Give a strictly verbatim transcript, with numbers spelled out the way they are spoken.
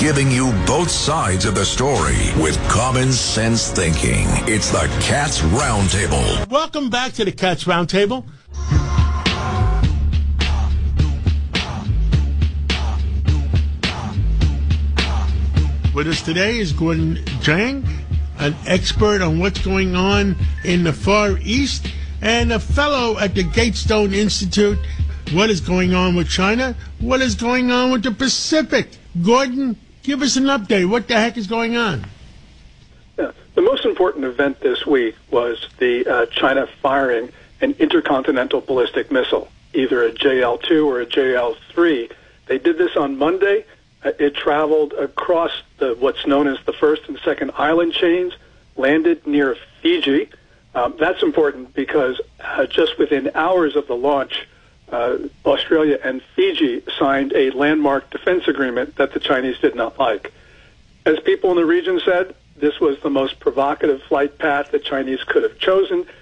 giving you both sides of the story with common sense thinking. It's the Cats Roundtable. Welcome back to the Cats Roundtable. With us today is Gordon Chang, an expert on what's going on in the Far East, and a fellow at the Gatestone Institute. What is going on with China? What is going on with the Pacific? Gordon, give us an update. What the heck is going on? Yeah. The most important event this week was the uh, China firing an intercontinental ballistic missile, either a J L two or a J L three. They did this on Monday. Uh, it traveled across the what's known as the first and second island chains, landed near Fiji. Um, that's important because uh, just within hours of the launch, uh, Australia and Fiji signed a landmark defense agreement that the Chinese did not like. As people in the region said, this was the most provocative flight path the Chinese could have chosen.